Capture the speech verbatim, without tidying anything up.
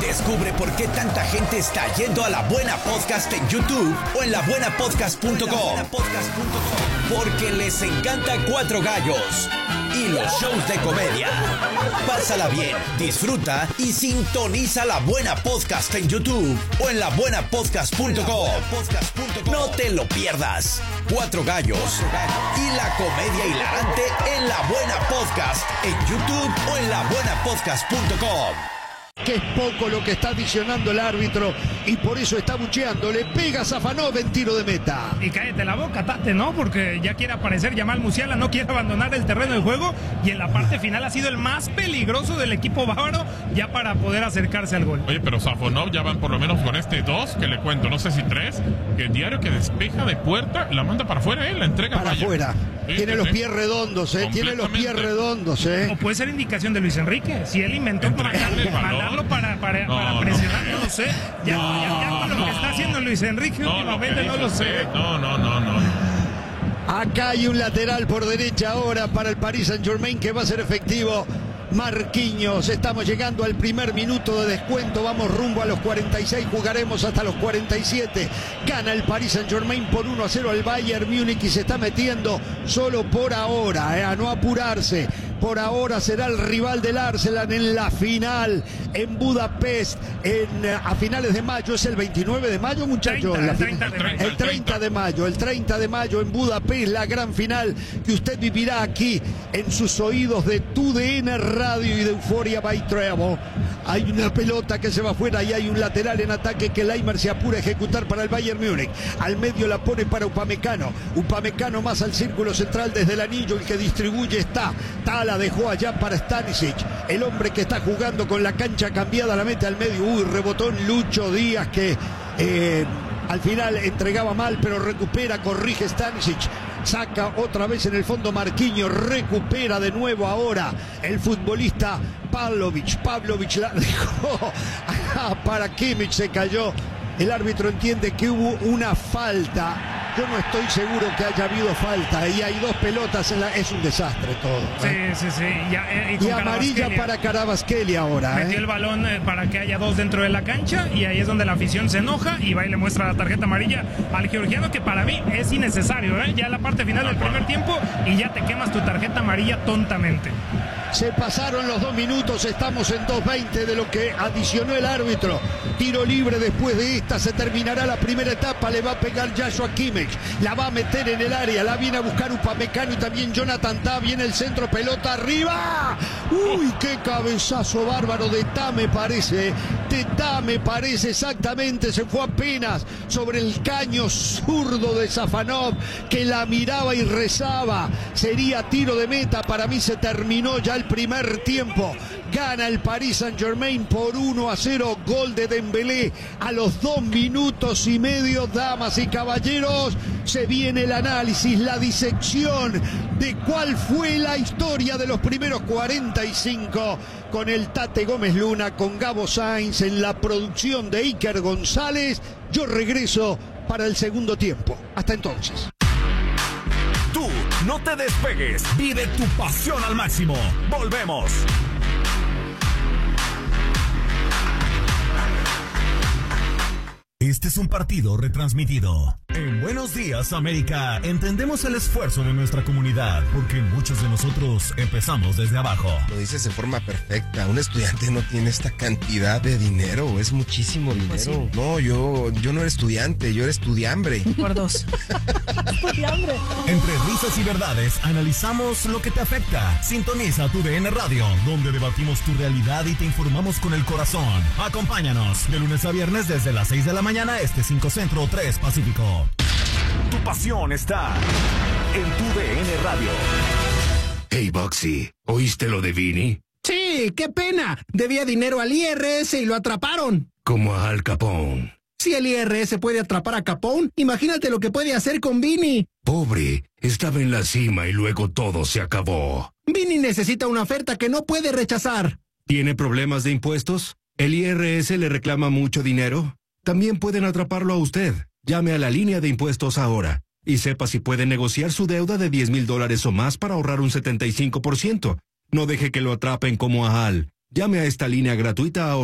Descubre por qué tanta gente está yendo a La Buena Podcast en YouTube o en la buena podcast punto com. Porque les encanta Cuatro Gallos y los shows de comedia. Pásala bien, disfruta y sintoniza La Buena Podcast en YouTube o en la buena podcast punto com. No te lo pierdas. Cuatro Gallos y la comedia hilarante en La Buena Podcast en YouTube o en la buena podcast punto com. Que es poco lo que está adicionando el árbitro y por eso está bucheando. Le pega a Safanov en tiro de meta. Y cállate la boca, Tate, ¿no? Porque ya quiere aparecer Yamal Musiala, no quiere abandonar el terreno del juego y en la parte final ha sido el más peligroso del equipo bávaro ya para poder acercarse al gol. Oye, pero Safanov ya van por lo menos con este dos, que le cuento, no sé si tres, que el diario que despeja de puerta la manda para afuera, ¿eh? La entrega para afuera. Sí, tiene sí, los pies redondos, ¿eh? Tiene los pies redondos, ¿eh? O puede ser indicación de Luis Enrique. Si él inventó mandarlo, mandarlo para, para, no, para presionar, no lo sé. Ya, no, ya, ya con lo no, que está haciendo Luis Enrique no, últimamente no lo sé. No, no, no, no. Acá hay un lateral por derecha ahora para el Paris Saint-Germain que va a ser efectivo. Marquinhos, estamos llegando al primer minuto de descuento, vamos rumbo a los cuarenta y seis, jugaremos hasta los cuarenta y siete. Gana el Paris Saint-Germain por uno a cero al Bayern Múnich y se está metiendo solo por ahora, eh, a no apurarse. Por ahora será el rival del Arsenal en la final en Budapest en, a finales de mayo. Es el veintinueve de mayo, muchachos. treinta, el, treinta de mayo. el treinta de mayo. El treinta de mayo en Budapest, la gran final que usted vivirá aquí en sus oídos de T U D N Radio y de Euphoria by Travel. Hay una pelota que se va afuera y hay un lateral en ataque que Leimer se apura a ejecutar para el Bayern Múnich. Al medio la pone para Upamecano. Upamecano más al círculo central desde el anillo. El que distribuye está. La dejó allá para Stanisic, el hombre que está jugando con la cancha cambiada, la mete al medio. Uy, rebotón Lucho Díaz que eh, al final entregaba mal, pero recupera, corrige Stanisic, saca otra vez en el fondo Marquinhos, recupera de nuevo ahora el futbolista Pavlovic. Pavlovic la dejó para Kimmich, se cayó. El árbitro entiende que hubo una falta. Yo no estoy seguro que haya habido falta. Y hay dos pelotas en la... Es un desastre todo, ¿eh? Sí, sí, sí. Ya, eh, y, y amarilla para Kvaratskhelia ahora. Metió ¿eh? el balón eh, para que haya dos dentro de la cancha. Y ahí es donde la afición se enoja. Y va y le muestra la tarjeta amarilla al georgiano, que para mí es innecesario, ¿eh? Ya en la parte final del primer tiempo. Y ya te quemas tu tarjeta amarilla tontamente. Se pasaron los dos minutos, estamos en dos veinte de lo que adicionó el árbitro. Tiro libre después de esta, se terminará la primera etapa, le va a pegar Joshua Kimmich, la va a meter en el área, la viene a buscar Upamecano y también Jonathan Tah, viene el centro, pelota arriba. Uy, qué cabezazo bárbaro de Tah me parece, de Tah me parece exactamente, se fue apenas sobre el caño zurdo de Safanov, que la miraba y rezaba. Sería tiro de meta, para mí se terminó ya el primer tiempo. Gana el Paris Saint-Germain por uno a cero, gol de Dembélé a los dos minutos y medio. Damas y caballeros, se viene el análisis, la disección de cuál fue la historia de los primeros cuarenta y cinco con el Tate Gómez Luna, con Gabo Sainz en la producción de Iker González. Yo regreso para el segundo tiempo. Hasta entonces. Tú no te despegues, vive tu pasión al máximo. Volvemos. Este es un partido retransmitido. En Buenos Días, América, entendemos el esfuerzo de nuestra comunidad, porque muchos de nosotros empezamos desde abajo. Lo dices de forma perfecta. Un estudiante no tiene esta cantidad de dinero, es muchísimo dinero. Pues sí. No, yo, yo no era estudiante, yo era estudiambre. Por dos. Estudiambre. Entre risas y verdades, analizamos lo que te afecta. Sintoniza tu D N Radio, donde debatimos tu realidad y te informamos con el corazón. Acompáñanos de lunes a viernes desde las seis de la mañana, este cinco Centro, tres Pacífico. Tu pasión está en tu D N Radio. Hey, Boxy, ¿oíste lo de Vini? Sí, qué pena. Debía dinero al I R S y lo atraparon. Como a Al Capone. Si el I R S puede atrapar a Capone, imagínate lo que puede hacer con Vini. Pobre, estaba en la cima y luego todo se acabó. Vini necesita una oferta que no puede rechazar. ¿Tiene problemas de impuestos? ¿El I R S le reclama mucho dinero? También pueden atraparlo a usted. Llame a la línea de impuestos ahora y sepa si puede negociar su deuda de diez mil dólares o más para ahorrar un setenta y cinco por ciento. No deje que lo atrapen como a Al. Llame a esta línea gratuita ahora.